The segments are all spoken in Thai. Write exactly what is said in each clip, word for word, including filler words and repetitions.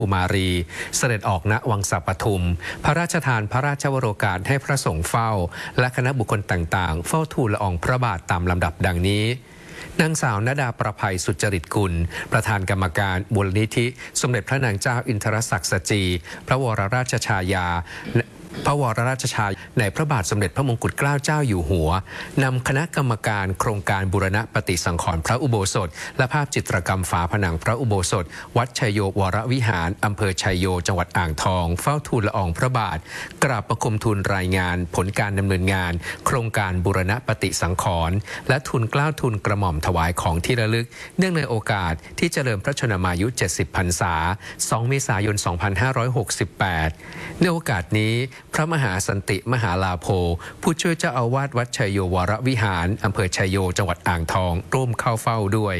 อุมารีเสด็จออกณวังสะปทุมพระราชทานพระราชวโรกาสให้พระสงฆ์เฝ้าและคณะบุคคลต่างๆเฝ้าทูลละอองพระบาทตามลำดับดังนี้นางสาวนดาประภัยสุจริตกุลประธานกรรมการมูลนิธิสมเด็จพระนางเจ้าอินทรศักดิ์สจีพระวรราชชายาพระวรราชชายในพระบาทสมเด็จพระมงกุฎเกล้าเจ้าอยู่หัวนำคณะกรรมการโครงการบูรณะปฏิสังขรณ์พระอุโบสถและภาพจิตรกรรมฝาผนังพระอุโบสถวัดชัยโยวรวิหารอำเภอชัยโยจังหวัดอ่างทองเฝ้าทูลละอองพระบาทกราบประคมทูลรายงานผลการดำเนินงานโครงการบูรณะปฏิสังขรณ์และทูลเกล้าทูลกระหม่อมถวายของที่ระลึกเนื่องในโอกาสที่เจริญพระชนมายุเจ็ดสิบพรรษาสองเมษายนสองพันห้าร้อยหกสิบแปดในโอกาสนี้พระมหาสันติมหาลาโภผู้ช่วยเจ้าอาวาสวัดชัยโยวรวิหารอำเภอชัยโยจังหวัดอ่างทองร่วมเข้าเฝ้าด้วย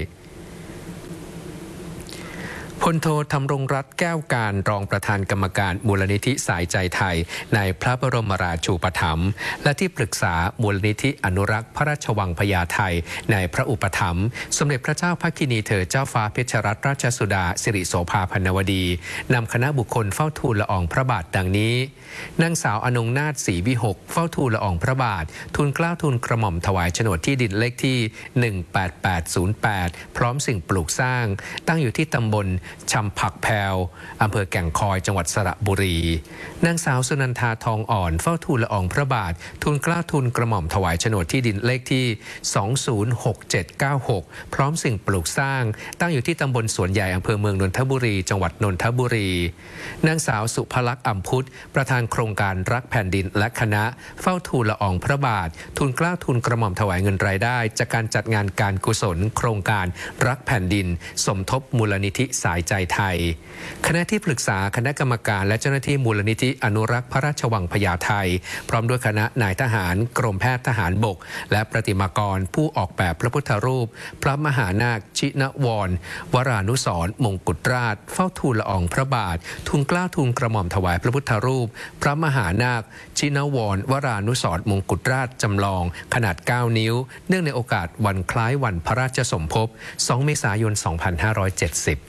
พลโทธำรงรัตน์แก้วการรองประธานกรรมการมูลนิธิสายใจไทยในพระบรมราชูปถัมภ์และที่ปรึกษามูลนิธิอนุรักษ์พระราชวังพญาไทในพระอุปถัมภ์สมเด็จพระเจ้าพระกินีเธอเจ้าฟ้าเพชรรัตนราชสุดาสิริโสภาพรรณวดีนำคณะบุคคลเฝ้าทูลละอองพระบาทดังนี้นางสาวอนงนาถศรีวิหกเฝ้าทูลละอองพระบาททูลเกล้าทูลกระหม่อมถวายโฉนดที่ดินเลขที่หนึ่งแปดแปดศูนย์แปดพร้อมสิ่งปลูกสร้างตั้งอยู่ที่ตำบลชำผักแพวอำเภอแก่งคอยจังหวัดสระบุรีนางสาวสุนันทาทองอ่อนเฝ้าทูลละอองพระบาททูลเกล้าทูลกระหม่อมถวายโฉนดที่ดินเลขที่สองศูนย์หกเจ็ดเก้าหกพร้อมสิ่งปลูกสร้างตั้งอยู่ที่ตำบลสวนใหญ่อำเภอเมืองนนทบุรีจังหวัดนนทบุรีนางสาวสุภลักษณ์อัมพุทธประธานโครงการรักแผ่นดินและคณะเฝ้าทูลละอองพระบาททูลเกล้าทูลกระหม่อมถวายเงินรายได้จากการจัดงานการกุศลโครงการรักแผ่นดินสมทบมูลนิธิสายใจไทยคณะที่ปรึกษาคณะกรรมการและเจ้าหน้าที่มูลนิธิอนุรักษ์พระราชวังพญาไทพร้อมด้วยคณะนายทหารกรมแพทย์ทหารบกและประติมากรผู้ออกแบบพระพุทธรูปพระมหานาคชินวรวรานุสรณ์มงกุฎราชเฝ้าทูลละอองพระบาททูลเกล้าทูลกระหม่อมถวายพระพุทธรูปพระมหานาคชินวรวรานุสรณ์มงกุฎราชจำลองขนาดเก้านิ้วเนื่องในโอกาสวันคล้ายวันพระราชสมภพสองเมษายนสองพันห้าร้อยเจ็ดสิบ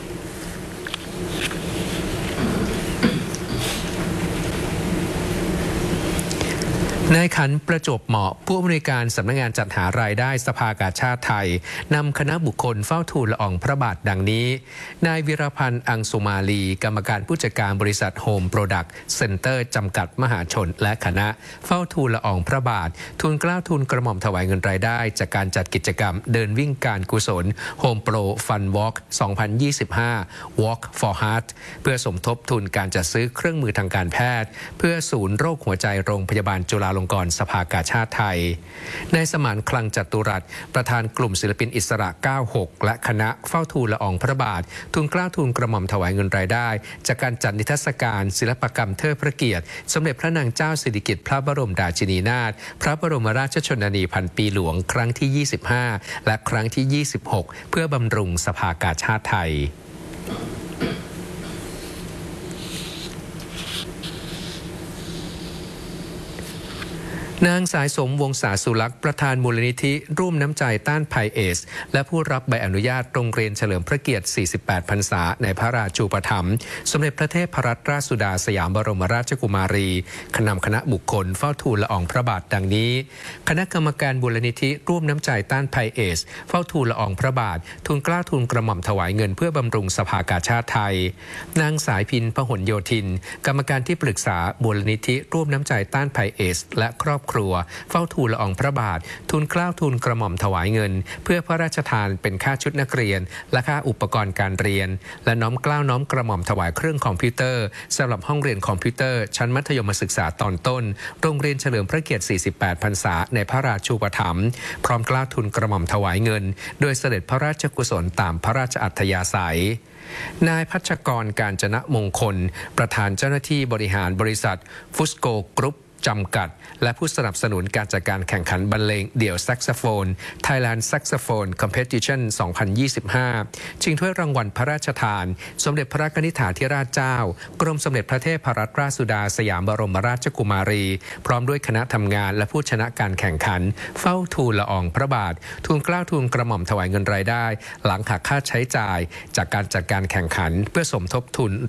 นายขันประจบเหมาะผู้อำนวยการสำนักงานจัดหารายได้สภากาชาติไทยนำคณะบุคคลเฝ้าทูลละอองพระบาทดังนี้นายวิรพันธ์อังสุมาลีกรรมการผู้จัดการบริษัทโฮมโปรดักต์เซ็นเตอร์จำกัดมหาชนและคณะเฝ้าทูลละอองพระบาททูลเกล้าทูลกระหม่อมถวายเงินรายได้จากการจัดกิจกรรมเดินวิ่งการกุศลโฮมโปรฟันวอล์กสองพันยี่สิบห้า Walk for Heart เพื่อสมทบทุนการจัดซื้อเครื่องมือทางการแพทย์เพื่อศูนย์โรคหัวใจโรงพยาบาลจุฬาลงกรณ์สภากาชาติไทยนายสมานคลังจัตุรัสประธานกลุ่มศิลปินอิสระเก้าหกและคณะเฝ้าทูลละอองพระบาททูลเกล้าทูลกระหม่อมถวายเงินรายได้จากการจัดนิทรรศการศิลปกรรมเทิดพระเกียรติสมเด็จพระนางเจ้าสิริกิติ์พระบรมราชินีนาถพระบรมราชชนนีพันปีหลวงครั้งที่ยี่สิบห้าและครั้งที่ยี่สิบหกเพื่อบำรุงสภากาชาติไทยนางสายสมวงศาสุลักษ์ประธานมูลนิธิร่วมน้ำใจต้านภัยเอสและผู้รับใบอนุญาตโรงเรียนเฉลิมพระเกียรติสี่สิบแปดพรรษาในพระราชูปถัมภ์สมเด็จพระเทพรัตนราชสุดาสยามบรมราชกุมารีนำคณะบุคคลเฝ้าทูลละอองพระบาทดังนี้คณะกรรมการมูลนิธิร่วมน้ำใจต้านภัยเอสเฝ้าทูลละอองพระบาททูลเกล้าทูลกระหม่อมถวายเงินเพื่อบำรุงสภากาชาติไทยนางสายพินพหลโยธินกรรมการที่ปรึกษามูลนิธิร่วมน้ำใจต้านภัยเอสและครอบครัวเฝ้าทูลละอองพระบาททูลเกล้าทูลกระหม่อมถวายเงินเพื่อพระราชทานเป็นค่าชุดนักเรียนและค่าอุปกรณ์การเรียนและน้อมเกล้าน้อมกระหม่อมถวายเครื่องคอมพิวเตอร์สำหรับห้องเรียนคอมพิวเตอร์ชั้นมัธยมศึกษาตอนต้นโรงเรียนเฉลิมพระเกียรติสี่สิบแปดพรรษาในพระราชูปถัมภ์พร้อมเกล้าทูลกระหม่อมถวายเงินโดยเสด็จพระราชกุศลตามพระราชอัธยาศัยนายพัชกร กาญจนมงคลประธานเจ้าหน้าที่บริหารบริษัทฟุสโกกรุ๊ปจำกัดและผู้สนับสนุนการจัดการแข่งขันบรรเลงเดี่ยวแซกโซโฟน Thailand Saxophone Competition สองพันยี่สิบห้า ชิงถ้วยรางวัลพระราชทานสมเด็จพระกนิษฐาธิราชเจ้ากรมสมเด็จพระเทพรัตนราชสุดาสยามบรมราชกุมารีพร้อมด้วยคณะทำงานและผู้ชนะการแข่งขันเฝ้าทูลละอองพระบาททูลเกล้าทูลกระหม่อมถวายเงินรายได้หลังหักค่าใช้จ่ายจากการจัดการแข่งขันเพื่อสมทบทุน